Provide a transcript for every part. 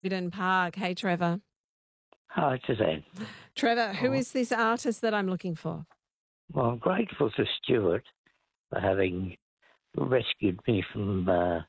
Eden Park. Hey, Trevor. Hi, Suzanne. Trevor, who is this artist that I'm looking for? Well, I'm grateful to Stuart for having rescued me from my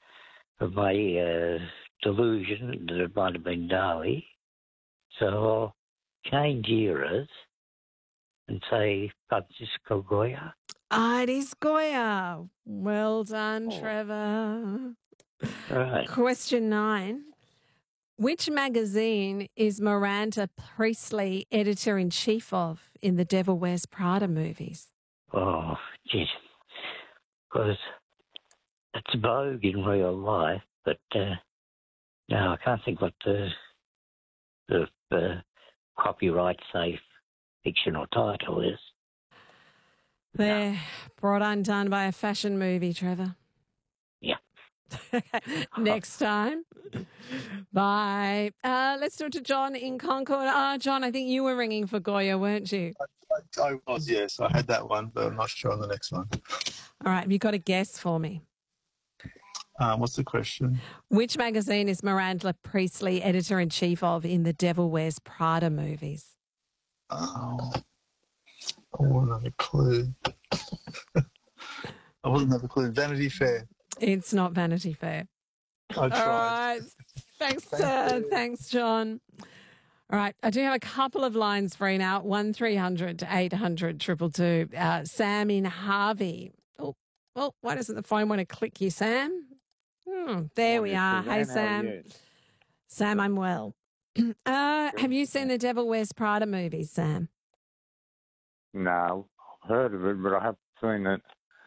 delusion that it might have been Dali. So I'll change eras and say Francisco Goya. Ah, it is Goya. Well done, Trevor. Right. Question 9. Which magazine is Miranda Priestley editor-in-chief of in the Devil Wears Prada movies? Oh, geez. Because it's Vogue in real life, but no, I can't think what the copyright-safe fictional title is. They're brought undone by a fashion movie, Trevor. Yeah. Next time. Bye. Let's talk to John in Concord. John, I think you were ringing for Goya, weren't you? I was, yes. I had that one, but I'm not sure on the next one. All right. Have you got a guess for me? What's the question? Which magazine is Miranda Priestley editor-in-chief of in the Devil Wears Prada movies? Oh, I wouldn't have a clue. I wouldn't have a clue. Vanity Fair. It's not Vanity Fair. I tried. All right. Thanks, John. All right. I do have a couple of lines free now. 1300 800 222. Sam in Harvey. Oh, why doesn't the phone want to click you, Sam? There we are. Hey, Sam. Sam, I'm well. Have you seen the Devil Wears Prada movies, Sam? No, I've heard of it, but I haven't seen it.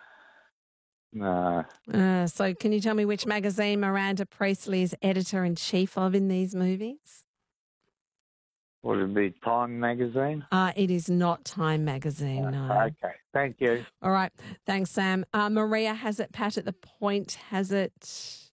No. So can you tell me which magazine Miranda Priestley is editor-in-chief of in these movies? Would it be Time magazine? It is not Time magazine, no. Okay, thank you. All right. Thanks, Sam. Maria has it. Pat at the Point has it.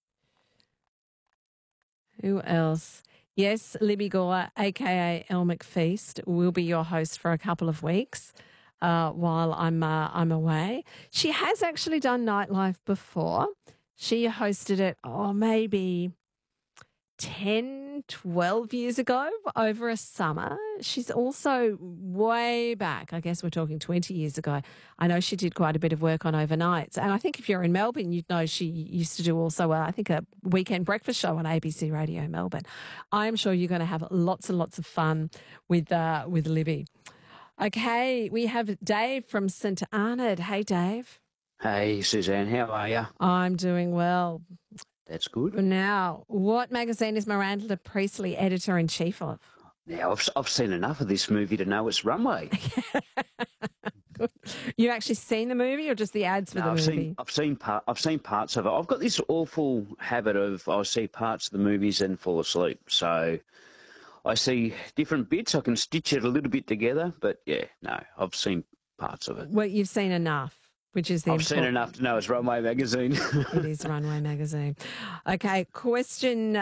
Who else? Yes, Libby Gore, a.k.a. Elle McFeast, will be your host for a couple of weeks while I'm away. She has actually done Nightlife before. She hosted it, maybe 10, 12 years ago over a summer. She's also way back, I guess we're talking 20 years ago. I know she did quite a bit of work on overnights. And I think if you're in Melbourne, you'd know she used to do also, I think, a weekend breakfast show on ABC Radio Melbourne. I'm sure you're going to have lots and lots of fun with Libby. Okay, we have Dave from St Arnaud. Hey, Dave. Hey, Suzanne, how are you? I'm doing well. That's good. Now, what magazine is Miranda Priestley editor-in-chief of? Now, I've seen enough of this movie to know it's Runway. Good. You actually seen the movie or just the ads for the movie? I've seen parts of it. I've got this awful habit of I see parts of the movies and fall asleep. So I see different bits. I can stitch it a little bit together. But, yeah, no, I've seen parts of it. Well, you've seen enough. Which is I've seen enough to know it's Runway magazine. It is Runway magazine. Okay, question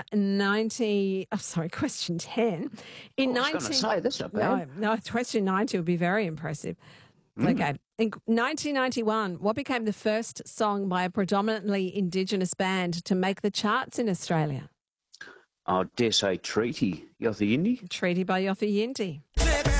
10. I was going to say, that's not bad. No, question 90 would be very impressive. Okay. In 1991, what became the first song by a predominantly Indigenous band to make the charts in Australia? I dare say Treaty, Yothu Yindi. Treaty by Yothu Yindi.